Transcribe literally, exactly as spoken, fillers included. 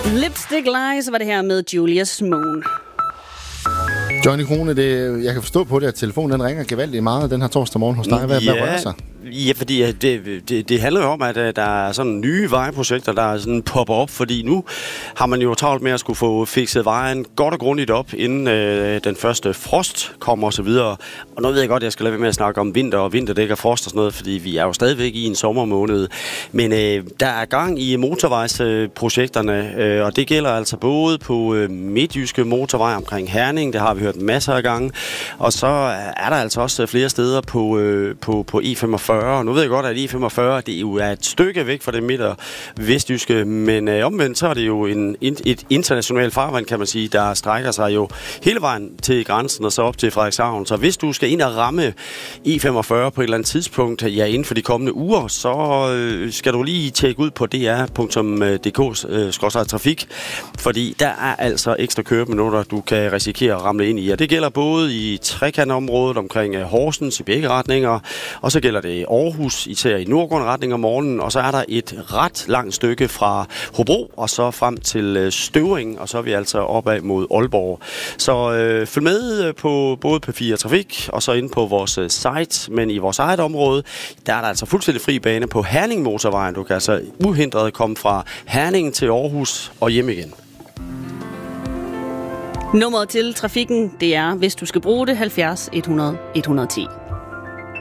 Lipstick Lies var det her med Julius Moon. Johnny Krone, det, jeg kan forstå på det, at telefonen den ringer gevaldigt meget den her torsdag morgen hos dig. Hvad, ja, hvad rører sig? Ja, fordi det, det, det handler jo om, at der er sådan nye vejprojekter, der sådan popper op, fordi nu har man jo travlt med at skulle få fikset vejen godt og grundigt op, inden øh, den første frost kommer og så videre. Og nu ved jeg godt, at jeg skal lade være med at snakke om vinter og vinterdæk og frost og sådan noget, fordi vi er jo stadigvæk i en sommermåned. Men øh, der er gang i motorvejsprojekterne, øh, og det gælder altså både på øh, midtjyske motorvej omkring Herning, det har vi hørt masser af gange, og så er der altså også flere steder på, øh, på, på E femogfyrre. Nu ved jeg godt, at E femogfyrre det jo er et stykke væk fra det midt- og vestjyske, men øh, omvendt så er det jo en, et internationalt farvand, kan man sige, der strækker sig jo hele vejen til grænsen og så op til Frederikshavn. Så hvis du skal ind og ramme E femogfyrre på et eller andet tidspunkt, ja, inden for de kommende uger, så øh, skal du lige tjekke ud på d r punktum d k skråstreg trafik, fordi der er altså ekstra køreminutter, du kan risikere at ramle ind i. Og det gælder både i trekantområdet omkring øh, Horsens i begge retninger, og så gælder det Aarhus, især i nordgående retning om morgenen, og så er der et ret langt stykke fra Hobro og så frem til Støvring, og så er vi altså opad mod Aalborg. Så øh, følg med på både P fire Trafik og så inde på vores øh, site, men i vores eget område, der er der altså fuldstændig fri bane på Herning Motorvejen. Du kan altså uhindret komme fra Herning til Aarhus og hjem igen. Nummeret til trafikken, det er, hvis du skal bruge det, halvfjerds hundrede et hundrede og ti.